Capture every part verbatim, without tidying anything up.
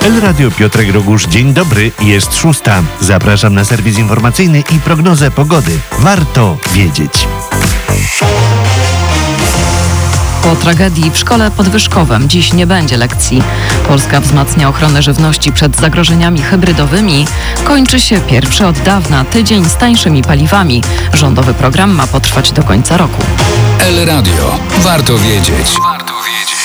El Radio Piotrek Rogusz, dzień dobry, jest szósta. Zapraszam na serwis informacyjny i prognozę pogody. Warto wiedzieć. Po tragedii w szkole pod Wyszkowem dziś nie będzie lekcji. Polska wzmacnia ochronę żywności przed zagrożeniami hybrydowymi. Kończy się pierwszy od dawna tydzień z tańszymi paliwami. Rządowy program ma potrwać do końca roku. El Radio. Warto wiedzieć. Warto wiedzieć.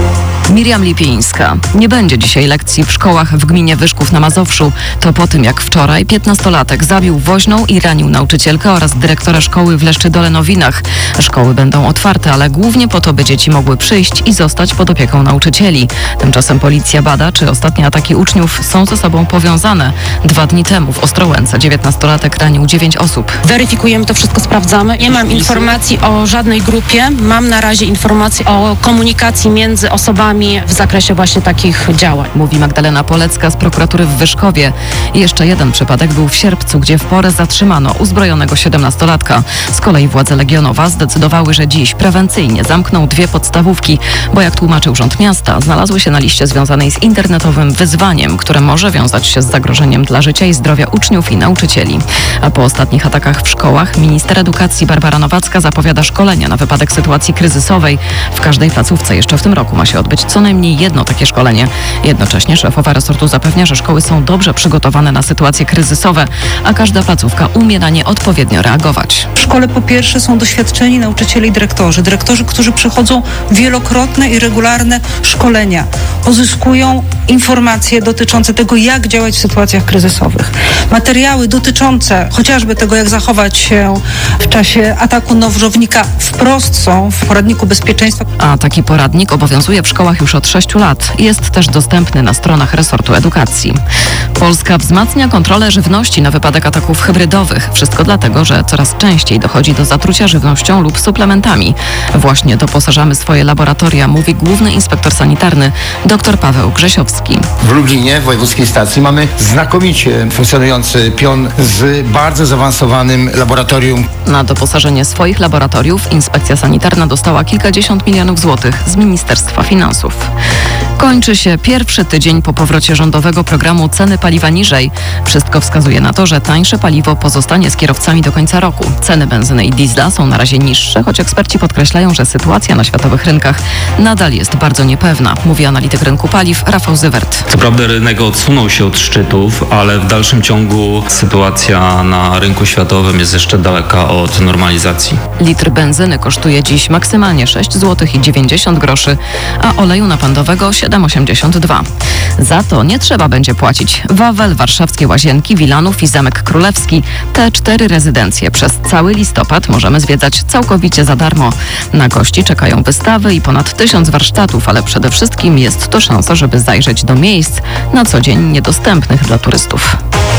Miriam Lipińska. Nie będzie dzisiaj lekcji w szkołach w gminie Wyszków na Mazowszu. To po tym, jak wczoraj piętnastolatek zabił woźną i ranił nauczycielkę oraz dyrektora szkoły w Leszczydole-Nowinach. Szkoły będą otwarte, ale głównie po to, by dzieci mogły przyjść i zostać pod opieką nauczycieli. Tymczasem policja bada, czy ostatnie ataki uczniów są ze sobą powiązane. Dwa dni temu w Ostrołęce dziewiętnastolatek ranił dziewięć osób. Weryfikujemy to wszystko, sprawdzamy. Nie mam informacji o żadnej grupie. Mam na razie informacje o komunikacji między osobami w zakresie właśnie takich działań. Mówi Magdalena Polecka z prokuratury w Wyszkowie. Jeszcze jeden przypadek był w sierpcu, gdzie w porę zatrzymano uzbrojonego siedemnastolatka. Z kolei władze Legionowa zdecydowały, że dziś prewencyjnie zamkną dwie podstawówki, bo jak tłumaczył Urząd Miasta, znalazły się na liście związanej z internetowym wyzwaniem, które może wiązać się z zagrożeniem dla życia i zdrowia uczniów i nauczycieli. A po ostatnich atakach w szkołach minister edukacji Barbara Nowacka zapowiada szkolenia na wypadek sytuacji kryzysowej. W każdej placówce jeszcze w tym roku ma się odbyć co najmniej jedno takie szkolenie. Jednocześnie szefowa resortu zapewnia, że szkoły są dobrze przygotowane na sytuacje kryzysowe, a każda placówka umie na nie odpowiednio reagować. W szkole po pierwsze są doświadczeni nauczyciele i dyrektorzy. Dyrektorzy, którzy przechodzą wielokrotne i regularne szkolenia. Pozyskują informacje dotyczące tego, jak działać w sytuacjach kryzysowych. Materiały dotyczące chociażby tego, jak zachować się w czasie ataku nożownika, wprost są w poradniku bezpieczeństwa. A taki poradnik obowiązuje w szkołach już od sześciu lat. Jest też dostępny na stronach resortu edukacji. Polska wzmacnia kontrolę żywności na wypadek ataków hybrydowych. Wszystko dlatego, że coraz częściej dochodzi do zatrucia żywnością lub suplementami. Właśnie doposażamy swoje laboratoria, mówi główny inspektor sanitarny dr Paweł Grzesiowski. W Lublinie, w wojewódzkiej stacji, mamy znakomicie funkcjonujący pion z bardzo zaawansowanym laboratorium. Na doposażenie swoich laboratoriów inspekcja sanitarna dostała kilkadziesiąt milionów złotych z Ministerstwa Finansów. Kończy się pierwszy tydzień po powrocie rządowego programu Ceny paliwa niżej. Wszystko wskazuje na to, że tańsze paliwo pozostanie z kierowcami do końca roku. Ceny benzyny i diesla są na razie niższe, choć eksperci podkreślają, że sytuacja na światowych rynkach nadal jest bardzo niepewna, mówi analityk rynku paliw Rafał Zywert. Co prawda rynek odsunął się od szczytów, ale w dalszym ciągu sytuacja na rynku światowym jest jeszcze daleka od normalizacji. Litr benzyny kosztuje dziś maksymalnie sześć złotych i dziewięćdziesiąt groszy, a oleju napędowego siedem złotych osiemdziesiąt dwa. Za to nie trzeba będzie płacić. Wawel, Warszawskie Łazienki, Wilanów i Zamek Królewski. Te cztery rezydencje przez cały listopad możemy zwiedzać całkowicie za darmo. Na gości czekają wystawy i ponad tysiąc warsztatów, ale przede wszystkim jest to szansa, żeby zajrzeć do miejsc na co dzień niedostępnych dla turystów.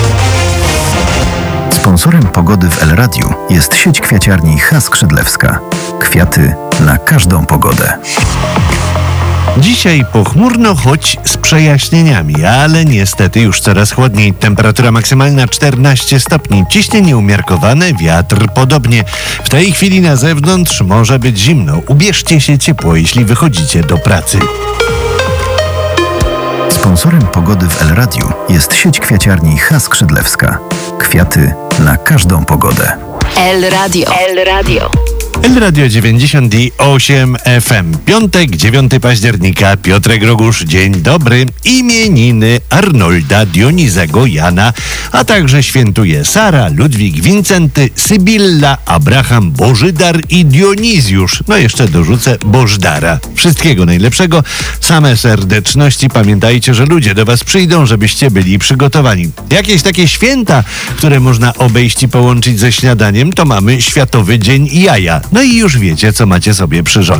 Sponsorem pogody w El Radiu jest sieć kwiaciarni H. Skrzydlewska. Kwiaty na każdą pogodę. Dzisiaj pochmurno, choć z przejaśnieniami, ale niestety już coraz chłodniej. Temperatura maksymalna czternaście stopni, ciśnienie umiarkowane, wiatr podobnie. W tej chwili na zewnątrz może być zimno. Ubierzcie się ciepło, jeśli wychodzicie do pracy. Sponsorem pogody w El Radiu jest sieć kwiaciarni H. Skrzydlewska. Kwiaty na każdą pogodę. El Radio. El Radio. El Radio dziewięćdziesiąt osiem F M. Piątek, dziewiątego października. Piotrek Rogusz, dzień dobry. Imieniny Arnolda, Dionizego, Jana, a także świętuje Sara, Ludwik, Wincenty, Sybilla, Abraham, Bożydar i Dionizjusz. No jeszcze dorzucę Bożdara. Wszystkiego najlepszego, same serdeczności. Pamiętajcie, że ludzie do was przyjdą, żebyście byli przygotowani. Jakieś takie święta, które można obejść i połączyć ze śniadaniem, to mamy Światowy Dzień Jaja. No i już wiecie, co macie sobie przyrządzić.